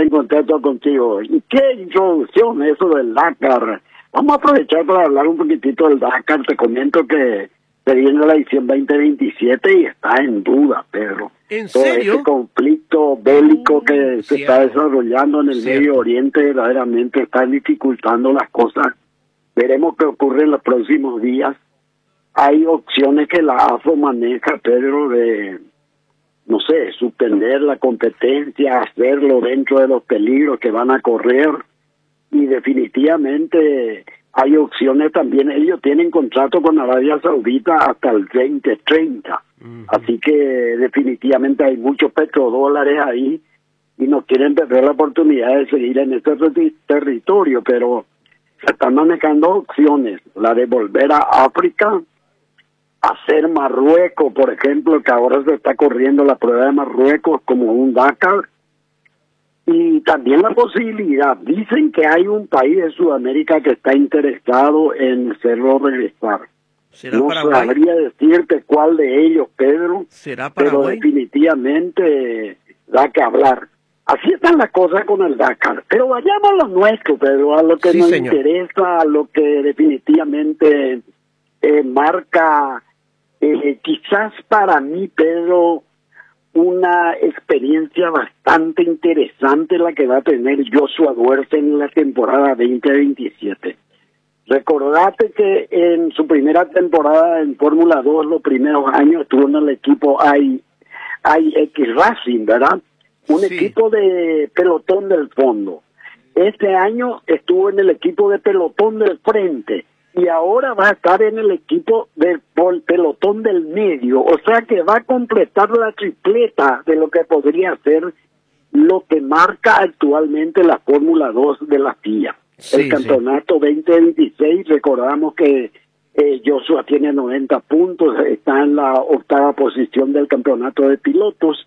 contento contigo. ¿Y qué introducción eso del Dakar? Vamos a aprovechar para hablar un poquitito del Dakar. Te comento que se viene la edición 2027 y está en duda, Pedro. ¿En Todo serio? ese conflicto bélico que se está Cierto. desarrollando en el Cierto. Medio Oriente verdaderamente está dificultando las cosas. Veremos qué ocurre en los próximos días. Hay opciones que la AFO maneja, Pedro, de, no sé, suspender la competencia, hacerlo dentro de los peligros que van a correr. Y definitivamente hay opciones también. Ellos tienen contrato con Arabia Saudita hasta el 2030. Así que definitivamente hay muchos petrodólares ahí y no quieren perder la oportunidad de seguir en este territorio, pero se están manejando opciones. La de volver a África, hacer Marruecos, por ejemplo, que ahora se está corriendo la prueba de Marruecos como un Dakar. Y también la posibilidad, dicen que hay un país de Sudamérica que está interesado en hacerlo regresar. ¿Será No Paraguay? sabría decirte cuál de ellos, Pedro, ¿Será pero Paraguay? definitivamente da que hablar. Así están las cosas con el Dakar. Pero vayamos a lo nuestro, Pedro, a lo que Sí, nos señor. interesa, a lo que definitivamente marca, quizás para mí, Pedro, una experiencia bastante interesante la que va a tener Joshua Duarte en la temporada 2027. Recordate que en su primera temporada en Fórmula 2, los primeros años, estuvo en el equipo IX Racing, ¿verdad? Un Sí. equipo de pelotón del fondo. Este año estuvo en el equipo de pelotón del frente y ahora va a estar en el equipo del pelotón del medio. O sea que va a completar la tripleta de lo que podría ser lo que marca actualmente la Fórmula 2 de la FIA. Sí, El campeonato 2026, recordamos que Joshua tiene 90 puntos, está en la octava posición del campeonato de pilotos.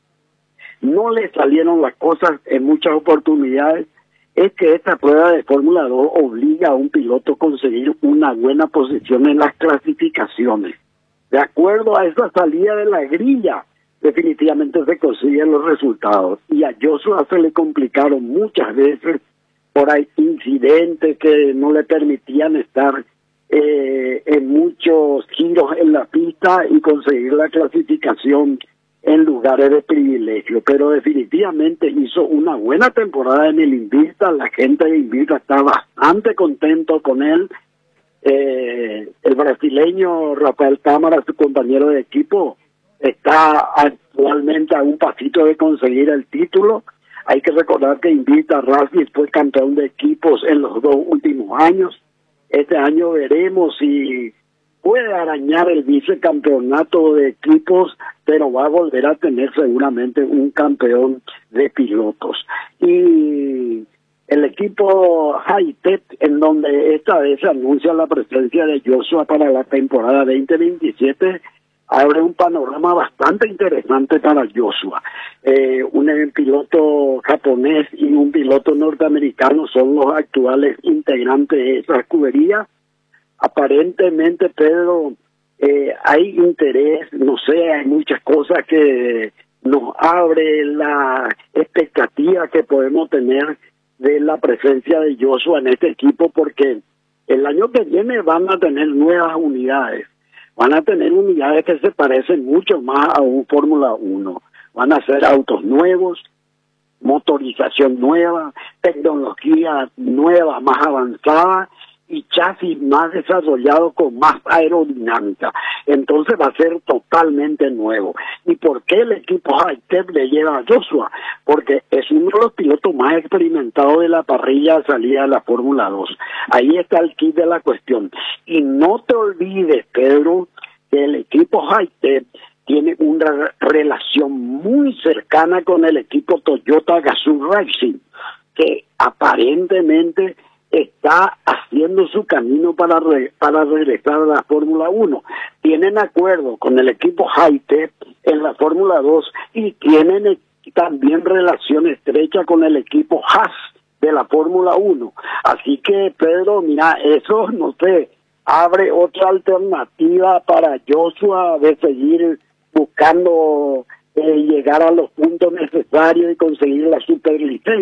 No le salieron las cosas en muchas oportunidades. Es que esta prueba de Fórmula 2 obliga a un piloto a conseguir una buena posición en las clasificaciones. De acuerdo a esa salida de la grilla, definitivamente se consiguen los resultados. Y a Joshua se le complicaron muchas veces por ahí incidentes que no le permitían estar en muchos giros en la pista y conseguir la clasificación en lugares de privilegio, pero definitivamente hizo una buena temporada en el Invicta. La gente de Invicta está bastante contento con él. El brasileño Rafael Cámara, su compañero de equipo, está actualmente a un pasito de conseguir el título. Hay que recordar que Invicta Racing fue campeón de equipos en los 2 últimos años. Este año veremos si puede arañar el vicecampeonato de equipos, pero va a volver a tener seguramente un campeón de pilotos. Y el equipo Hightech, en donde esta vez se anuncia la presencia de Joshua para la temporada 2027, abre un panorama bastante interesante para Joshua. Un piloto japonés y un piloto norteamericano son los actuales integrantes de esa escudería. Aparentemente, Pedro, hay interés, no sé, hay muchas cosas que nos abre la expectativa que podemos tener de la presencia de Joshua en este equipo, porque el año que viene van a tener nuevas unidades, van a tener unidades que se parecen mucho más a un Fórmula 1, van a ser autos nuevos, motorización nueva, tecnología nueva, más avanzada, y chasis más desarrollado con más aerodinámica. Entonces va a ser totalmente nuevo. ¿Y por qué el equipo Hightech le lleva a Joshua? Porque es uno de los pilotos más experimentados de la parrilla de salida de la Fórmula 2. Ahí está el kit de la cuestión. Y no te olvides, Pedro, que el equipo Hightech tiene una relación muy cercana con el equipo Toyota Gazoo Racing, que aparentemente está haciendo su camino para regresar a la Fórmula 1. Tienen acuerdo con el equipo Hightech en la Fórmula 2 y tienen también relación estrecha con el equipo Haas de la Fórmula 1. Así que, Pedro, mira, eso, no sé, abre otra alternativa para Joshua de seguir buscando llegar a los puntos necesarios y conseguir la superlicencia.